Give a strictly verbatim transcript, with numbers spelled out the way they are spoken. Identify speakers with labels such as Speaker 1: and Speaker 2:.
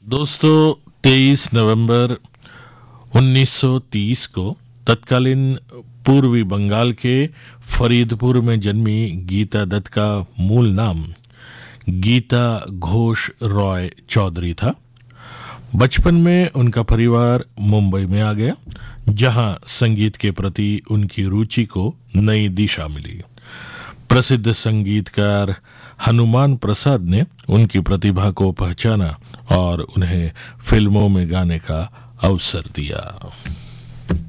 Speaker 1: दोस्तों, तेईस नवंबर उन्नीस सौ तीस को तत्कालीन पूर्वी बंगाल के फरीदपुर में जन्मी गीता दत्त का मूल नाम गीता घोष रॉय चौधरी था। बचपन में उनका परिवार मुंबई में आ गया, जहां संगीत के प्रति उनकी रुचि को नई दिशा मिली। प्रसिद्ध संगीतकार हनुमान प्रसाद ने उनकी प्रतिभा को पहचाना और उन्हें फिल्मों में गाने का अवसर दिया।